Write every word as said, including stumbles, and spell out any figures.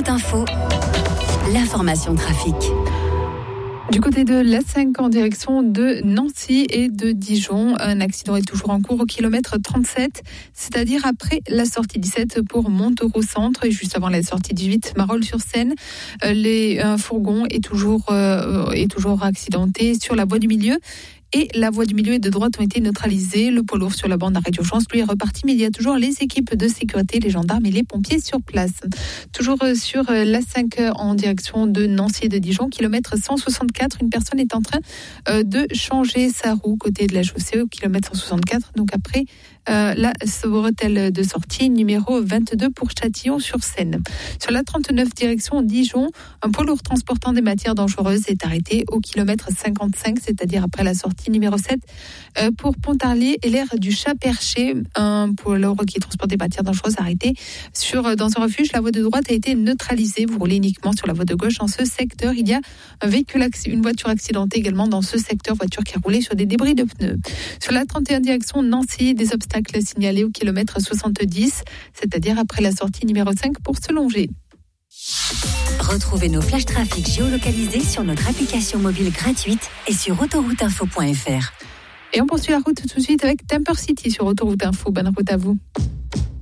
Autoroute Info, l'information trafic. Du côté de l'A cinq en direction de Nancy et de Dijon, un accident est toujours en cours au kilomètre trente-sept, c'est-à-dire après la sortie dix-sept pour Montauroux Centre et juste avant la sortie dix-huit Marolles-sur-Seine. Les, un fourgon est toujours, euh, est toujours accidenté sur la voie du milieu. Et la voie du milieu et de droite ont été neutralisées. Le poids lourd sur la bande d'arrêt d'urgence, lui, est reparti. Mais il y a toujours les équipes de sécurité, les gendarmes et les pompiers sur place. Toujours sur l'A cinq en direction de Nancy et de Dijon, kilomètre cent soixante-quatre. Une personne est en train de changer sa roue côté de la chaussée au kilomètre cent soixante-quatre. Donc après euh, la bretelle de sortie, numéro vingt-deux pour Châtillon-sur-Seine. Sur la trente-neuf direction Dijon, un poids lourd transportant des matières dangereuses est arrêté au kilomètre cinquante-cinq, c'est-à-dire après la sortie numéro sept euh, pour Pontarlier et l'aire du Chat-Perché. Un poids lourd qui transporte des matières dangereuses arrêté sur, dans un refuge. La voie de droite a été neutralisée. Vous roulez uniquement sur la voie de gauche. Dans ce secteur, il y a un véhicule, une voiture accidentée également dans ce secteur, voiture qui a roulé sur des débris de pneus. Sur la trente et un direction Nancy, des obstacles signalés au kilomètre soixante-dix, c'est-à-dire après la sortie numéro cinq pour se longer. Retrouvez nos flashs trafic géolocalisés sur notre application mobile gratuite et sur autoroute info point f r. Et on poursuit la route tout de suite avec Temper City sur Autoroute Info. Bonne route à vous.